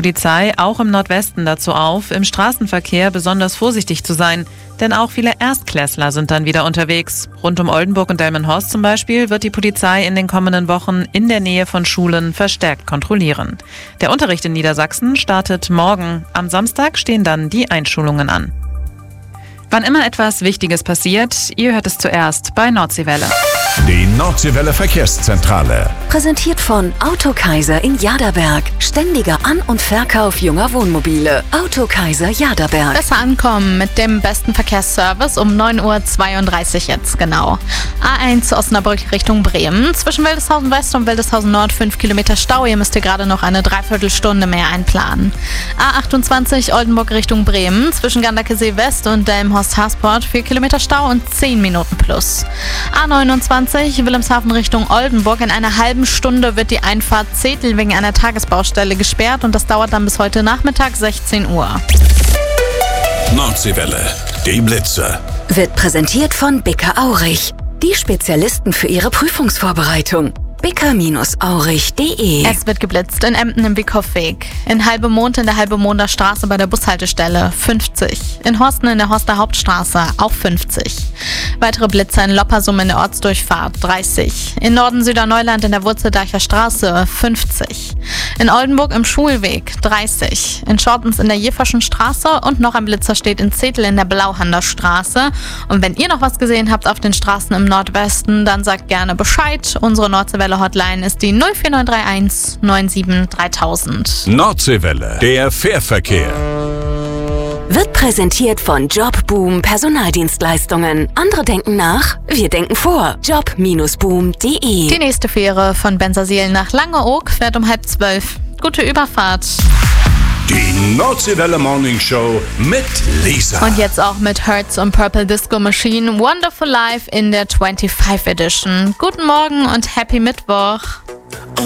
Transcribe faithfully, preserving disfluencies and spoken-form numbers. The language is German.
Polizei auch im Nordwesten dazu auf, im Straßenverkehr besonders vorsichtig zu sein. Denn auch viele Erstklässler sind dann wieder unterwegs. Rund um Oldenburg und Delmenhorst zum Beispiel wird die Polizei in den kommenden Wochen in der Nähe von Schulen verstärkt kontrollieren. Der Unterricht in Niedersachsen startet morgen. Am Samstag stehen dann die Einschulungen an. Wann immer etwas Wichtiges passiert, ihr hört es zuerst bei Nordseewelle. Die Nordseewelle Verkehrszentrale. Präsentiert von Autokaiser in Jaderberg. Ständiger An- und Verkauf junger Wohnmobile. Autokaiser Jaderberg. Besser ankommen mit dem besten Verkehrsservice um neun Uhr zweiunddreißig jetzt genau. A eins Osnabrück Richtung Bremen. Zwischen Wildeshausen West und Wildeshausen Nord fünf Kilometer Stau. Ihr müsst ihr gerade noch eine Dreiviertelstunde mehr einplanen. A achtundzwanzig Oldenburg Richtung Bremen. Zwischen Ganderkesee West und Delmenhorst-Hasport vier Kilometer Stau und zehn Minuten plus. A neunundzwanzig Wilhelmshaven Richtung Oldenburg. In einer halben Stunde wird die Einfahrt Zetel wegen einer Tagesbaustelle gesperrt und das dauert dann bis heute Nachmittag sechzehn Uhr. Nordseewelle, die Blitze. Wird präsentiert von Bicker Aurich. Die Spezialisten für ihre Prüfungsvorbereitung. bicker Aurich punkt de. Es wird geblitzt in Emden im Wieckhoffweg, in Halbemond in der Halbemonder Straße bei der Bushaltestelle fünfzig, in Horsten in der Horster Hauptstraße auch fünfzig. Weitere Blitzer in Loppersum in der Ortsdurchfahrt dreißig, in Norden-Süderneuland in der Wurzeldeicher Straße fünfzig, in Oldenburg im Schulweg dreißig, in Schortens in der Jeferschen Straße und noch ein Blitzer steht in Zetel in der Blauhander Straße. Und wenn ihr noch was gesehen habt auf den Straßen im Nordwesten, dann sagt gerne Bescheid. Unsere Nordseewelle Hotline ist die null vier neun drei eins neun sieben dreitausend. Nordseewelle, der Fährverkehr. Wird präsentiert von Jobboom Personaldienstleistungen. Andere denken nach, wir denken vor. job Bindestrich boom punkt de. Die nächste Fähre von Bensersiel nach Langeoog fährt um halb zwölf. Gute Überfahrt. Die Nordseewelle Morning Show mit Lisa. Und jetzt auch mit Hertz und Purple Disco Machine Wonderful Life in der fünfundzwanzig Edition. Guten Morgen und Happy Mittwoch.